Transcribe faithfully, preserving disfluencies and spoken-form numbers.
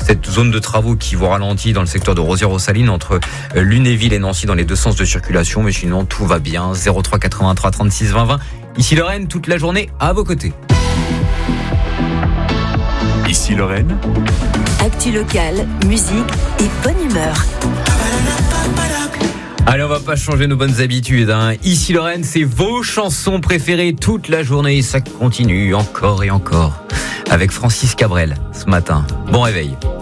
cette zone de travaux qui vous ralentit dans le secteur de Rosières-aux-Salines entre Lunéville et Nancy dans les deux sens de circulation. Mais sinon, tout va bien. zéro trois quatre-vingt-trois trente-six vingt vingt. Ici Lorraine, toute la journée à vos côtés. Ici Lorraine. Actu locale, musique et bonne humeur. Allez, on va pas changer nos bonnes habitudes, hein. Ici Lorraine, c'est vos chansons préférées toute la journée et ça continue encore et encore avec Francis Cabrel ce matin. Bon réveil.